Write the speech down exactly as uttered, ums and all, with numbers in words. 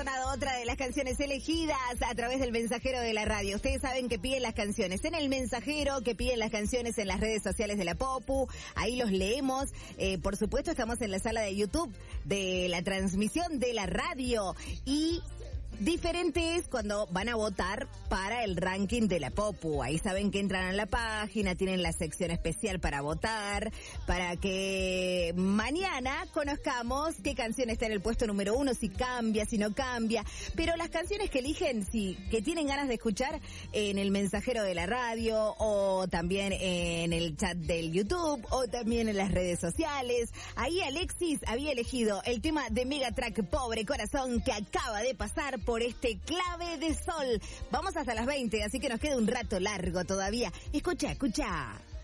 sonado otra de las canciones elegidas a través del mensajero de la radio. Ustedes saben que piden las canciones en el mensajero, que piden las canciones en las redes sociales de la Popu. Ahí los leemos. Eh, por supuesto, estamos en la sala de YouTube de la transmisión de la radio. Y diferente es cuando van a votar para el ranking de la Popu. Ahí saben que entran a la página, tienen la sección especial para votar, para que mañana conozcamos qué canción está en el puesto número uno, si cambia, si no cambia. Pero las canciones que eligen, sí, que tienen ganas de escuchar en el mensajero de la radio, o también en el chat del YouTube, o también en las redes sociales. Ahí Alexis había elegido el tema de Megatrack, Pobre Corazón, que acaba de pasar por este Clave de Sol. Vamos hasta las veinte, así que nos queda un rato largo todavía. Escucha, escucha.